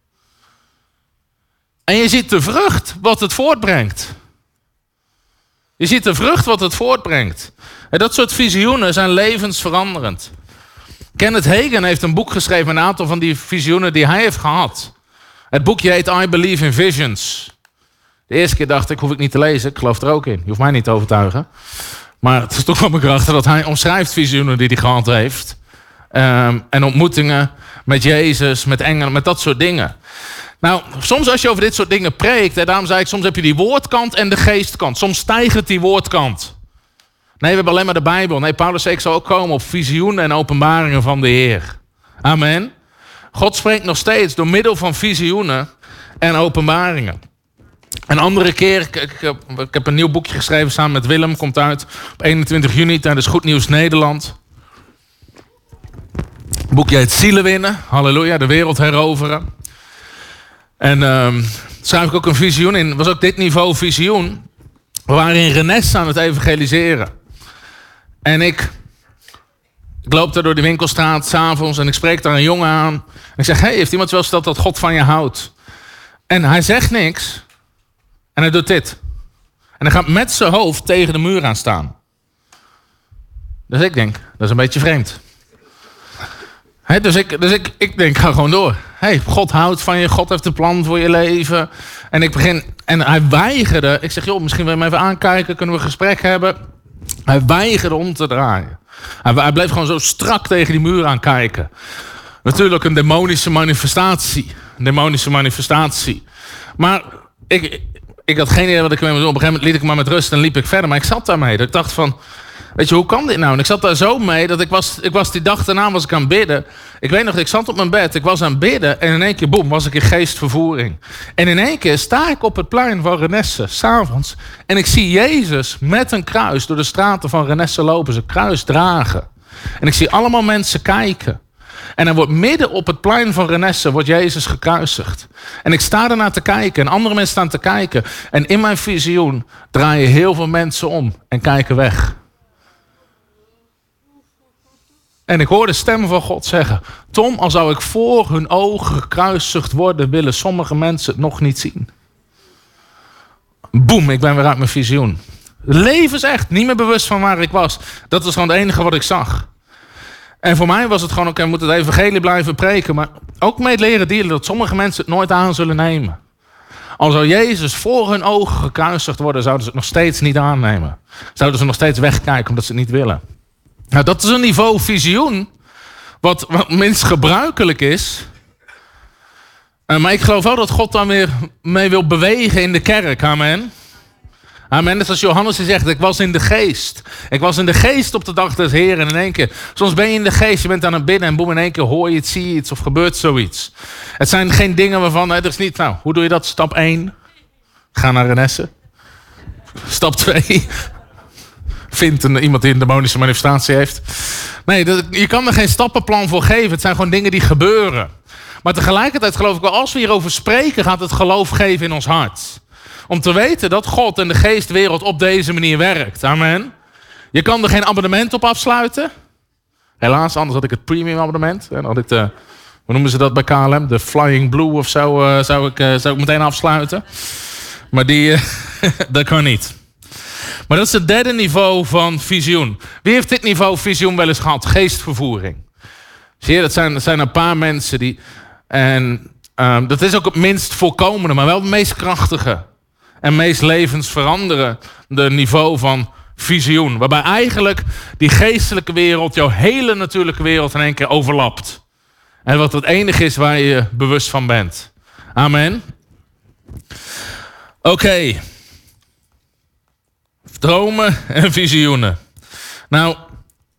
En je ziet de vrucht wat het voortbrengt. Je ziet de vrucht wat het voortbrengt. En dat soort visioenen zijn levensveranderend. Kenneth Hagin heeft een boek geschreven met een aantal van die visioenen die hij heeft gehad. Het boekje heet I Believe in Visions. De eerste keer dacht ik, hoef ik niet te lezen. Ik geloof er ook in. Je hoeft mij niet te overtuigen. Maar het is toch wel mijn kracht dat hij omschrijft visioenen die hij gehad heeft. En ontmoetingen met Jezus, met engelen, met dat soort dingen. Nou, soms als je over dit soort dingen preekt, en daarom zei ik, soms heb je die woordkant en de geestkant. Soms stijgt die woordkant. Nee, we hebben alleen maar de Bijbel. Nee, Paulus zei, ik zal ook komen op visioenen en openbaringen van de Heer. Amen. God spreekt nog steeds door middel van visioenen en openbaringen. Een andere keer, ik heb een nieuw boekje geschreven samen met Willem, komt uit op 21 juni tijdens Goed Nieuws Nederland. Het boekje heet Zielen winnen, halleluja, de wereld heroveren. En schrijf ik ook een visioen in, was ook dit niveau visioen. We waren in Renesse aan het evangeliseren. En ik loop daar door de winkelstraat 's avonds en ik spreek daar een jongen aan. En ik zeg, hey, heeft iemand wel verteld dat God van je houdt? En hij zegt niks. En hij doet dit. En hij gaat met zijn hoofd tegen de muur aan staan. Dus ik denk, dat is een beetje vreemd. Dus ik denk, ga gewoon door. Hey, God houdt van je, God heeft een plan voor je leven. En ik begin, en hij weigerde. Ik zeg, joh, misschien wil je hem even aankijken, kunnen we een gesprek hebben. Hij weigerde om te draaien. Hij bleef gewoon zo strak tegen die muur aan kijken. Natuurlijk een demonische manifestatie. Een demonische manifestatie. Maar ik had geen idee wat ik mee moest doen. Op een gegeven moment liet ik hem maar met rust en liep ik verder. Maar ik zat daarmee. Dat ik dacht van, weet je, hoe kan dit nou? En ik zat daar zo mee dat ik was die dag daarna was ik aan het bidden. Ik weet nog, ik zat op mijn bed. Ik was aan het bidden. En in één keer, boem, was ik in geestvervoering. En in één keer sta ik op het plein van Renesse, 's avonds. En ik zie Jezus met een kruis door de straten van Renesse lopen. Zijn kruis dragen. En ik zie allemaal mensen kijken. En er wordt midden op het plein van Renesse wordt Jezus gekruisigd. En ik sta ernaar te kijken en andere mensen staan te kijken. En in mijn visioen draaien heel veel mensen om en kijken weg. En ik hoor de stem van God zeggen, Tom, al zou ik voor hun ogen gekruisigd worden, willen sommige mensen het nog niet zien. Boem, ik ben weer uit mijn visioen. Leven is echt, niet meer bewust van waar ik was. Dat was gewoon het enige wat ik zag. En voor mij was het gewoon, oké, we moeten het evangelie blijven preken. Maar ook mee leren dealen dat sommige mensen het nooit aan zullen nemen. Al zou Jezus voor hun ogen gekruisigd worden, zouden ze het nog steeds niet aannemen. Zouden ze nog steeds wegkijken omdat ze het niet willen. Nou, dat is een niveau visioen. Wat minst gebruikelijk is. Maar ik geloof wel dat God dan weer mee wil bewegen in de kerk. Amen. Amen. Dus als Johannes zegt, ik was in de geest. Ik was in de geest op de dag des Heren. En in één keer, soms ben je in de geest, je bent aan het bidden en boem, in één keer hoor je iets, zie je iets of gebeurt zoiets. Het zijn geen dingen waarvan, er is niet, nou, hoe doe je dat? Stap 1, ga naar Renesse. Stap 2, vind iemand die een demonische manifestatie heeft. Nee, je kan er geen stappenplan voor geven. Het zijn gewoon dingen die gebeuren. Maar tegelijkertijd geloof ik wel, als we hierover spreken, gaat het geloof geven in ons hart. Om te weten dat God en de geestwereld op deze manier werkt. Amen. Je kan er geen abonnement op afsluiten. Helaas, anders had ik het premium abonnement. En had ik de, hoe noemen ze dat bij KLM? De Flying Blue of zo zou ik meteen afsluiten. Maar die, dat kan niet. Maar dat is het derde niveau van visioen. Wie heeft dit niveau visioen wel eens gehad? Geestvervoering. Zie je, dat zijn een paar mensen die... En dat is ook het minst voorkomende, maar wel het meest krachtige. En meest levensveranderende niveau van visioen. Waarbij eigenlijk die geestelijke wereld, jouw hele natuurlijke wereld in één keer overlapt. En wat het enige is waar je bewust van bent. Amen. Oké. Dromen en visioenen. Nou,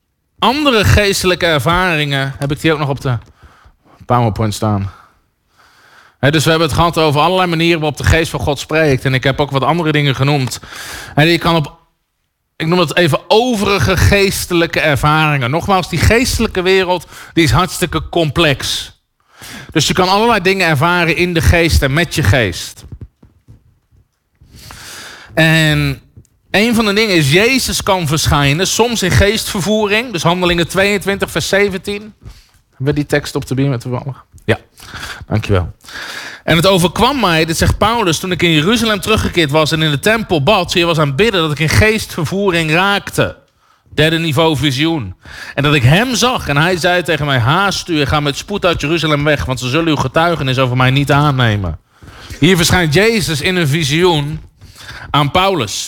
andere geestelijke ervaringen, heb ik die ook nog op de PowerPoint staan? Dus we hebben het gehad over allerlei manieren waarop de geest van God spreekt. En ik heb ook wat andere dingen genoemd. Je kan op, ik noem het even, overige geestelijke ervaringen. Nogmaals, die geestelijke wereld die is hartstikke complex. Dus je kan allerlei dingen ervaren in de geest en met je geest. En een van de dingen is, Jezus kan verschijnen, soms in geestvervoering. Dus Handelingen 22, vers 17. Hebben we die tekst op de beamer toevallig? Ja, dankjewel. En het overkwam mij, dit zegt Paulus, toen ik in Jeruzalem teruggekeerd was en in de tempel bad, je was aan het bidden, dat ik in geestvervoering raakte. Derde niveau visioen. En dat ik hem zag en hij zei tegen mij, haast u en ga met spoed uit Jeruzalem weg, want ze zullen uw getuigenis over mij niet aannemen. Hier verschijnt Jezus in een visioen aan Paulus.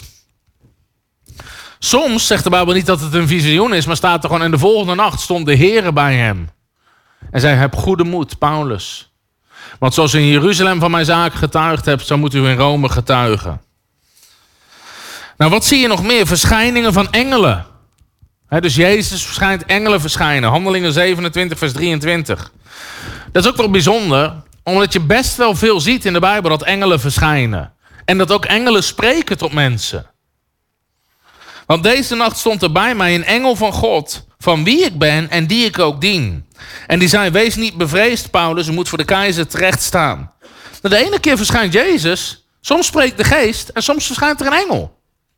Soms zegt de Bijbel niet dat het een visioen is, maar staat er gewoon, en de volgende nacht stond de Heere bij hem. En zei, heb goede moed, Paulus. Want zoals u in Jeruzalem van mijn zaak getuigd hebt, zo moet u in Rome getuigen. Nou, wat zie je nog meer? Verschijningen van engelen. Dus Jezus verschijnt, engelen verschijnen. Handelingen 27, vers 23. Dat is ook wel bijzonder, omdat je best wel veel ziet in de Bijbel dat engelen verschijnen. En dat ook engelen spreken tot mensen. Want deze nacht stond er bij mij een engel van God, van wie ik ben en die ik ook dien. En die zei, wees niet bevreesd, Paulus, u moet voor de keizer terecht staan. De ene keer verschijnt Jezus, soms spreekt de geest en soms verschijnt er een engel.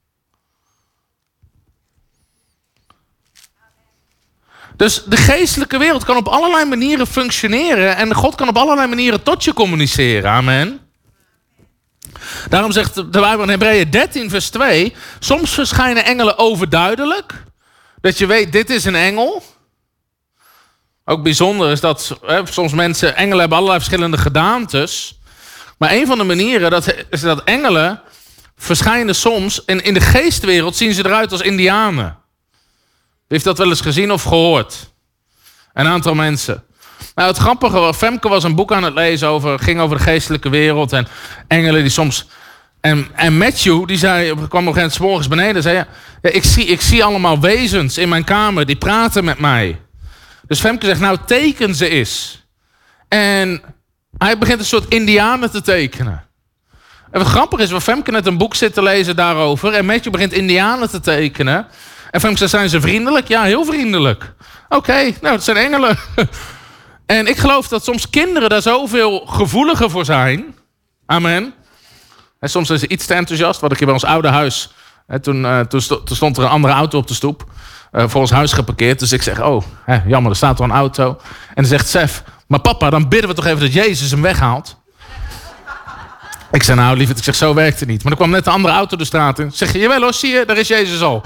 Dus de geestelijke wereld kan op allerlei manieren functioneren en God kan op allerlei manieren tot je communiceren. Amen. Daarom zegt de Bijbel in Hebreeën 13 vers 2... soms verschijnen engelen overduidelijk. Dat je weet, dit is een engel. Ook bijzonder is dat soms mensen... engelen hebben allerlei verschillende gedaantes. Maar een van de manieren is dat engelen verschijnen soms... in de geestwereld zien ze eruit als indianen. Wie heeft dat wel eens gezien of gehoord? Een aantal mensen. Nou, het grappige was, Femke was een boek aan het lezen ging over de geestelijke wereld en engelen die soms... En Matthew, die kwam nog eens 's morgens beneden en zei... Ja, ik zie allemaal wezens in mijn kamer, die praten met mij. Dus Femke zegt, nou teken ze eens. En hij begint een soort indianen te tekenen. En wat grappig is, waar Femke net een boek zit te lezen daarover... en Matthew begint indianen te tekenen... En Femke zegt, zijn ze vriendelijk? Ja, heel vriendelijk. Oké, nou, het zijn engelen. En ik geloof dat soms kinderen daar zoveel gevoeliger voor zijn. Amen. En soms zijn ze iets te enthousiast. Wat ik hier bij ons oude huis... Toen stond er een andere auto op de stoep. Voor ons huis geparkeerd. Dus ik zeg, jammer, er staat er een auto. En dan zegt Sef, maar papa, dan bidden we toch even dat Jezus hem weghaalt. Ik zei, nou lieverd, zo werkt het niet. Maar er kwam net een andere auto de straat in. Ik zeg, jawel hoor, zie je, daar is Jezus al.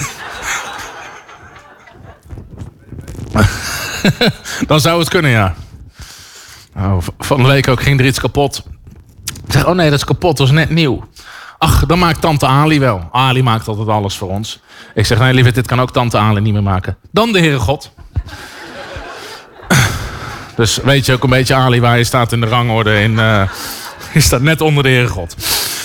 Dan zou het kunnen, ja. Van de week ook ging er iets kapot. Ik zeg, oh nee, dat is kapot, dat is net nieuw. Ach, dan maakt tante Ali wel. Ali maakt altijd alles voor ons. Ik zeg, nee lieverd, dit kan ook tante Ali niet meer maken. Dan de Heere God. Dus weet je ook een beetje, Ali, waar je staat in de rangorde. Je staat net onder de Heere God.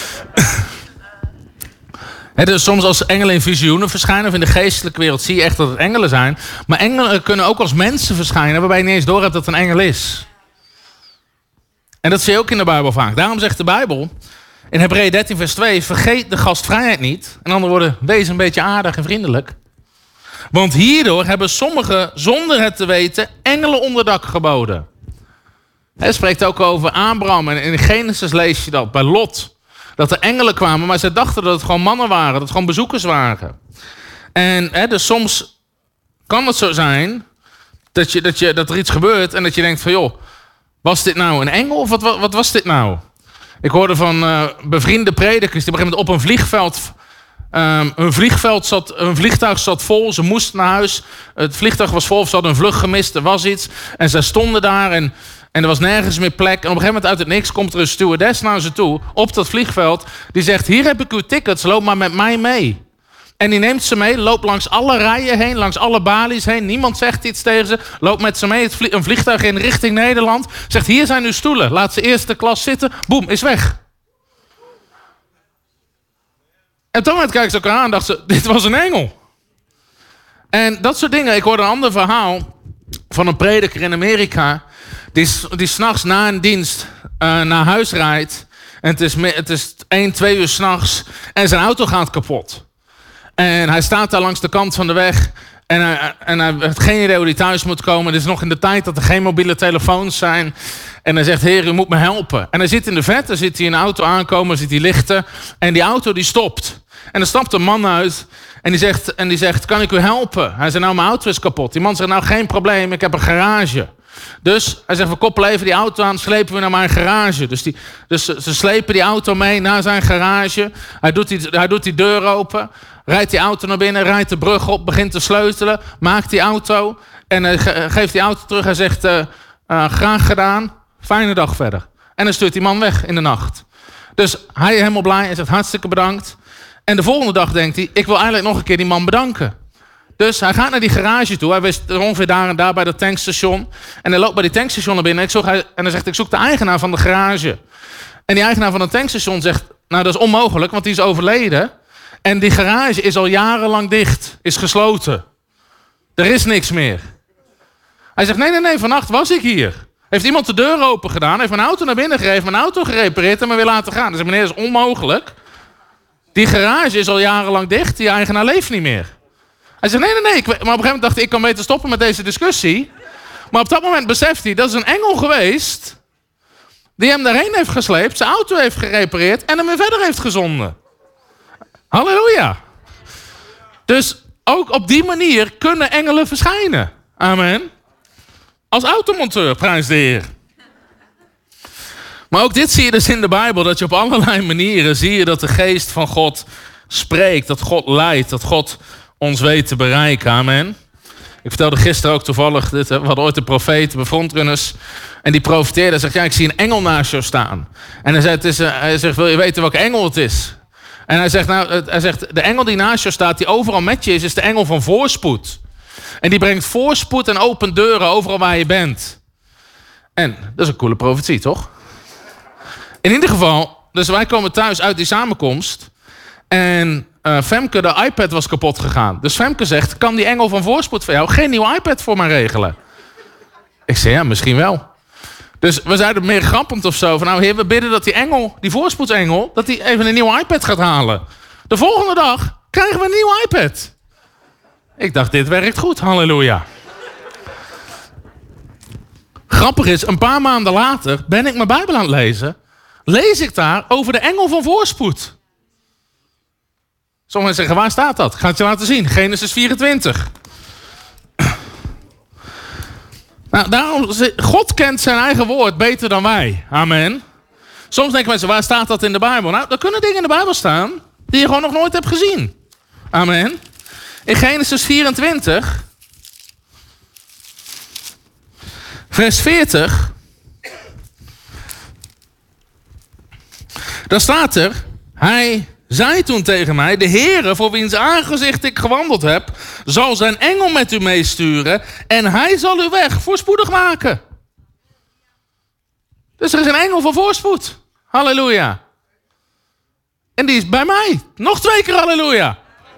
Dus soms als engelen in visioenen verschijnen... of in de geestelijke wereld zie je echt dat het engelen zijn. Maar engelen kunnen ook als mensen verschijnen... waarbij je niet eens doorhebt dat het een engel is. En dat zie je ook in de Bijbel vaak. Daarom zegt de Bijbel... in Hebreeën 13 vers 2... vergeet de gastvrijheid niet. In andere woorden, wees een beetje aardig en vriendelijk. Want hierdoor hebben sommigen, zonder het te weten... engelen onderdak geboden. Hij spreekt ook over Abraham. En in Genesis lees je dat bij Lot... dat er engelen kwamen, maar ze dachten dat het gewoon mannen waren. Dat het gewoon bezoekers waren. En dus soms kan het zo zijn... dat er iets gebeurt en dat je denkt van... joh, was dit nou een engel of wat was dit nou? Ik hoorde van bevriende predikers... die op een gegeven moment op een vliegveld... Een vliegtuig zat vol, ze moesten naar huis. Het vliegtuig was vol, ze hadden een vlucht gemist, er was iets. En zij stonden daar en er was nergens meer plek. En op een gegeven moment uit het niks komt er een stewardess naar ze toe... op dat vliegveld, die zegt... hier heb ik uw tickets, loop maar met mij mee. En die neemt ze mee, loopt langs alle rijen heen... langs alle balies heen, niemand zegt iets tegen ze... loopt met ze mee, een vliegtuig in richting Nederland... zegt, hier zijn uw stoelen, laat ze eerste klas zitten... boem, is weg. En op dat moment kijken ze elkaar aan en dachten ze, dit was een engel. En dat soort dingen. Ik hoorde een ander verhaal van een prediker in Amerika. die 's nachts na een dienst naar huis rijdt. En het is 1, 2 uur 's nachts en zijn auto gaat kapot. En hij staat daar langs de kant van de weg. En hij heeft geen idee hoe hij thuis moet komen. Het is nog in de tijd dat er geen mobiele telefoons zijn. En hij zegt, Heer, u moet me helpen. En hij zit in de verte, ziet hij een auto aankomen, ziet hij lichten. En die auto die stopt. En er stapt een man uit. En die zegt, kan ik u helpen? Hij zegt, nou, mijn auto is kapot. Die man zegt, nou, geen probleem, ik heb een garage. Dus hij zegt, we koppelen even die auto aan, slepen we naar mijn garage. Dus ze slepen die auto mee naar zijn garage. Hij doet die deur open, rijdt die auto naar binnen, rijdt de brug op, begint te sleutelen, maakt die auto en geeft die auto terug. Hij zegt, graag gedaan, fijne dag verder. En dan stuurt die man weg in de nacht. Dus hij is helemaal blij en zegt, hartstikke bedankt. En de volgende dag denkt hij, ik wil eigenlijk nog een keer die man bedanken. Dus hij gaat naar die garage toe. Hij wist ongeveer daar en daar bij dat tankstation. En hij loopt bij die tankstation naar binnen. En hij zegt, ik zoek de eigenaar van de garage. En die eigenaar van het tankstation zegt, nou, dat is onmogelijk, want die is overleden. En die garage is al jarenlang dicht. Is gesloten. Er is niks meer. Hij zegt, nee, vannacht was ik hier. Heeft iemand de deur open gedaan, heeft mijn auto naar binnen gereden, mijn auto gerepareerd en me weer laten gaan. Hij zegt, meneer, dat is onmogelijk. Die garage is al jarenlang dicht, die eigenaar leeft niet meer. Hij zegt, nee. Maar op een gegeven moment dacht ik kan beter stoppen met deze discussie. Maar op dat moment beseft hij, dat is een engel geweest die hem daarheen heeft gesleept, zijn auto heeft gerepareerd en hem weer verder heeft gezonden. Halleluja. Dus ook op die manier kunnen engelen verschijnen. Amen. Als automonteur, prijs de Heer. Maar ook dit zie je dus in de Bijbel, dat je op allerlei manieren zie je dat de geest van God spreekt, dat God leidt, dat God ons weet te bereiken. Amen. Ik vertelde gisteren ook toevallig, we hadden ooit een profeet bij Frontrunners. En die profeteerde. Hij zegt, ja, ik zie een engel naast jou staan. En hij zegt, wil je weten welke engel het is? En hij zegt, de engel die naast jou staat, die overal met je is de engel van voorspoed. En die brengt voorspoed en opent deuren overal waar je bent. En dat is een coole profetie, toch? In ieder geval, dus wij komen thuis uit die samenkomst. En Femke, de iPad was kapot gegaan. Dus Femke zegt, kan die engel van voorspoed voor jou geen nieuwe iPad voor mij regelen? Ik zei, ja, misschien wel. Dus we zeiden meer grappend of zo. Van nou, Heer, we bidden dat die engel, die voorspoedsengel, dat die even een nieuwe iPad gaat halen. De volgende dag krijgen we een nieuwe iPad. Ik dacht, dit werkt goed, halleluja. Grappig is, een paar maanden later ben ik mijn Bijbel aan het lezen. Lees ik daar over de engel van voorspoed. Sommigen zeggen, waar staat dat? Ik ga het je laten zien. Genesis 24. Nou, daarom, God kent zijn eigen woord beter dan wij. Amen. Soms denken mensen, waar staat dat in de Bijbel? Nou, er kunnen dingen in de Bijbel staan die je gewoon nog nooit hebt gezien. Amen. In Genesis 24, vers 40, daar staat er, hij zei toen tegen mij, de Heere voor wiens aangezicht ik gewandeld heb, zal zijn engel met u meesturen en hij zal uw weg voorspoedig maken. Dus er is een engel van voorspoed. Halleluja. En die is bij mij. Nog 2 keer halleluja.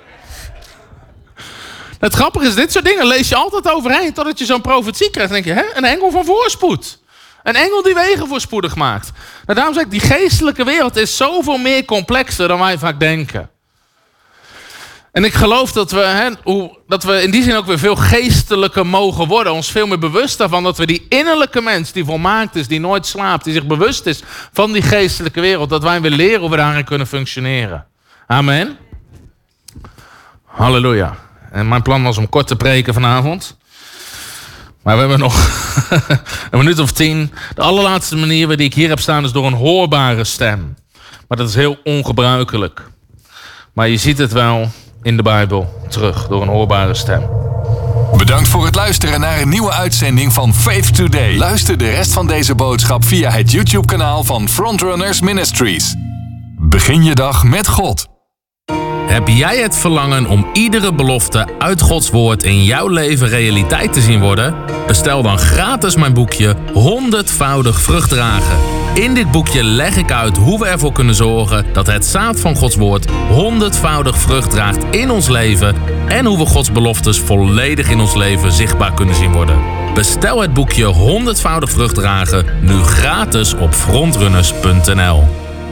Het grappige is, dit soort dingen lees je altijd overheen totdat je zo'n profetie krijgt. Dan denk je, hè? Een engel van voorspoed. Een engel die wegen voorspoedig maakt. Nou, daarom zeg ik, die geestelijke wereld is zoveel meer complexer dan wij vaak denken. En ik geloof dat we in die zin ook weer veel geestelijker mogen worden. Ons veel meer bewust daarvan dat we die innerlijke mens die volmaakt is, die nooit slaapt, die zich bewust is van die geestelijke wereld, dat wij weer leren hoe we daarin kunnen functioneren. Amen. Halleluja. En mijn plan was om kort te preken vanavond. Maar we hebben nog een minuut of 10. De allerlaatste manier die ik hier heb staan is door een hoorbare stem. Maar dat is heel ongebruikelijk. Maar je ziet het wel in de Bijbel terug, door een hoorbare stem. Bedankt voor het luisteren naar een nieuwe uitzending van Faith Today. Luister de rest van deze boodschap via het YouTube-kanaal van Frontrunners Ministries. Begin je dag met God. Heb jij het verlangen om iedere belofte uit Gods woord in jouw leven realiteit te zien worden? Bestel dan gratis mijn boekje 100-voudig vrucht dragen. In dit boekje leg ik uit hoe we ervoor kunnen zorgen dat het zaad van Gods woord 100voudig vrucht draagt in ons leven en hoe we Gods beloftes volledig in ons leven zichtbaar kunnen zien worden. Bestel het boekje 100voudig vrucht dragen nu gratis op frontrunners.nl.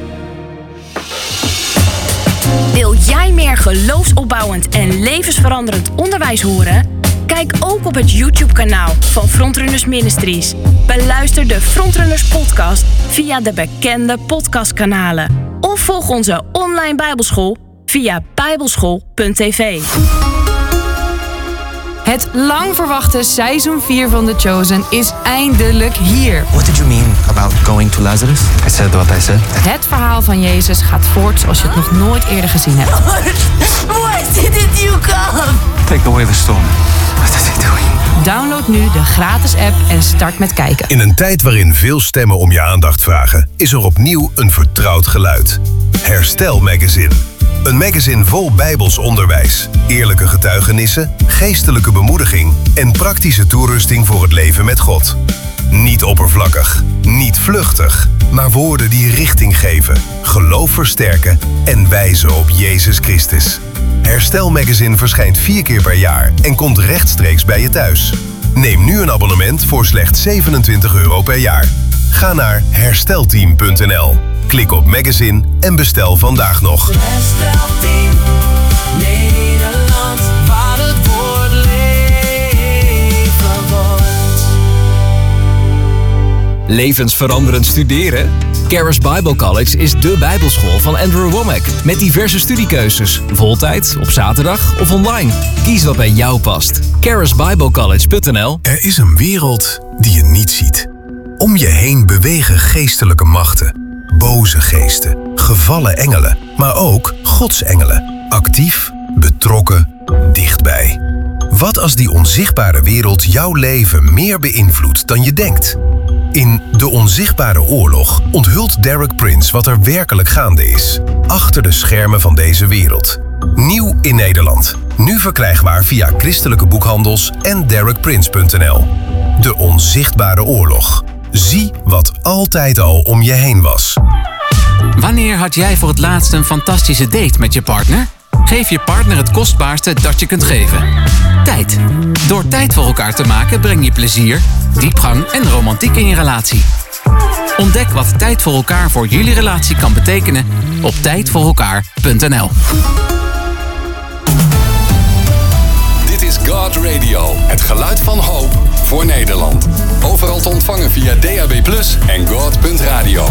Wil jij meer geloofsopbouwend en levensveranderend onderwijs horen? Kijk ook op het YouTube-kanaal van Frontrunners Ministries. Beluister de Frontrunners podcast via de bekende podcastkanalen. Of volg onze online bijbelschool via bijbelschool.tv. Het lang verwachte seizoen 4 van The Chosen is eindelijk hier. What did you mean about going to Lazarus? I said what I said. Het verhaal van Jezus gaat voort zoals je het nog nooit eerder gezien hebt. Why didn't you come? Take away the storm. What is he doing? Download nu de gratis app en start met kijken. In een tijd waarin veel stemmen om je aandacht vragen, is er opnieuw een vertrouwd geluid. Herstel Magazine. Een magazine vol bijbels onderwijs, eerlijke getuigenissen, geestelijke bemoediging en praktische toerusting voor het leven met God. Niet oppervlakkig, niet vluchtig, maar woorden die richting geven, geloof versterken en wijzen op Jezus Christus. Herstel Magazine verschijnt 4 keer per jaar en komt rechtstreeks bij je thuis. Neem nu een abonnement voor slechts €27 per jaar. Ga naar herstelteam.nl. Klik op Magazine en bestel vandaag nog. Herstelteam Nederland, waar het woord leven wordt. Levensveranderend studeren? Charis Bible College is dé bijbelschool van Andrew Wommack. Met diverse studiekeuzes. Voltijd, op zaterdag of online. Kies wat bij jou past. charisbiblecollege.nl. Er is een wereld die je niet ziet. Om je heen bewegen geestelijke machten. Boze geesten, gevallen engelen, maar ook Gods engelen. Actief, betrokken, dichtbij. Wat als die onzichtbare wereld jouw leven meer beïnvloedt dan je denkt? In De Onzichtbare Oorlog onthult Derek Prince wat er werkelijk gaande is. Achter de schermen van deze wereld. Nieuw in Nederland. Nu verkrijgbaar via christelijke boekhandels en derekprince.nl. De Onzichtbare Oorlog. Zie wat altijd al om je heen was. Wanneer had jij voor het laatst een fantastische date met je partner? Geef je partner het kostbaarste dat je kunt geven. Tijd. Door tijd voor elkaar te maken breng je plezier, diepgang en romantiek in je relatie. Ontdek wat tijd voor elkaar voor jullie relatie kan betekenen op tijdvoorelkaar.nl. Dit is God Radio, het geluid van hoop voor Nederland. Overal te ontvangen via DAB+ en God.radio.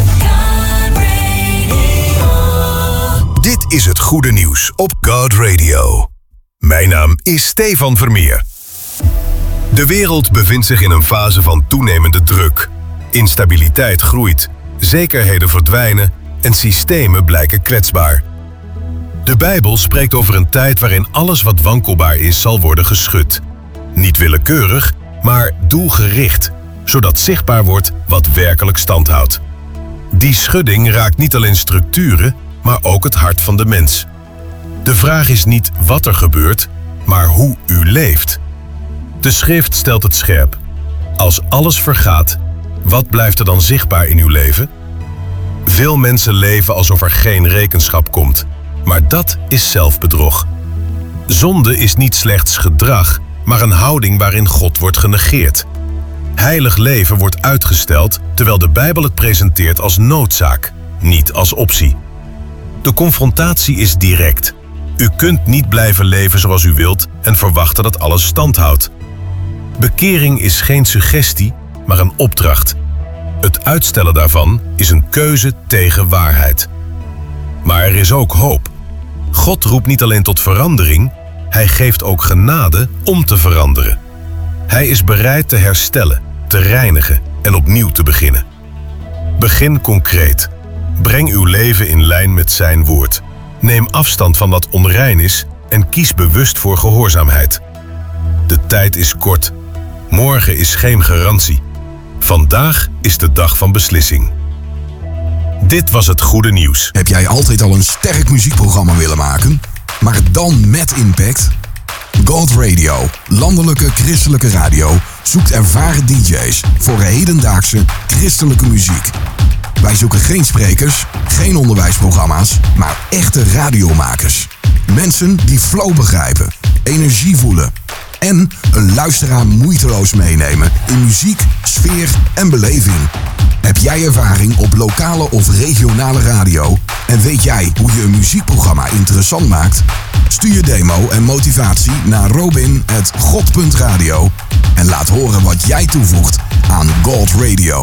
Dit is het goede nieuws op God Radio. Mijn naam is Stefan Vermeer. De wereld bevindt zich in een fase van toenemende druk. Instabiliteit groeit, zekerheden verdwijnen en systemen blijken kwetsbaar. De Bijbel spreekt over een tijd waarin alles wat wankelbaar is zal worden geschud. Niet willekeurig, maar doelgericht, zodat zichtbaar wordt wat werkelijk stand houdt. Die schudding raakt niet alleen structuren, maar ook het hart van de mens. De vraag is niet wat er gebeurt, maar hoe u leeft. De schrift stelt het scherp. Als alles vergaat, wat blijft er dan zichtbaar in uw leven? Veel mensen leven alsof er geen rekenschap komt, maar dat is zelfbedrog. Zonde is niet slechts gedrag, maar een houding waarin God wordt genegeerd. Heilig leven wordt uitgesteld, terwijl de Bijbel het presenteert als noodzaak, niet als optie. De confrontatie is direct. U kunt niet blijven leven zoals u wilt en verwachten dat alles stand houdt. Bekering is geen suggestie, maar een opdracht. Het uitstellen daarvan is een keuze tegen waarheid. Maar er is ook hoop. God roept niet alleen tot verandering, hij geeft ook genade om te veranderen. Hij is bereid te herstellen, te reinigen en opnieuw te beginnen. Begin concreet. Breng uw leven in lijn met zijn woord. Neem afstand van wat onrein is en kies bewust voor gehoorzaamheid. De tijd is kort. Morgen is geen garantie. Vandaag is de dag van beslissing. Dit was het goede nieuws. Heb jij altijd al een sterk muziekprogramma willen maken, maar dan met impact? God Radio, landelijke christelijke radio, zoekt ervaren DJ's voor hedendaagse christelijke muziek. Wij Wij zoeken geen sprekers, geen onderwijsprogramma's, maar echte radiomakers. Mensen die flow begrijpen, energie voelen en een luisteraar moeiteloos meenemen in muziek, sfeer en beleving. Heb jij ervaring op lokale of regionale radio en weet jij hoe je een muziekprogramma interessant maakt? Stuur je demo en motivatie naar robin@god.radio en laat horen wat jij toevoegt aan God Radio.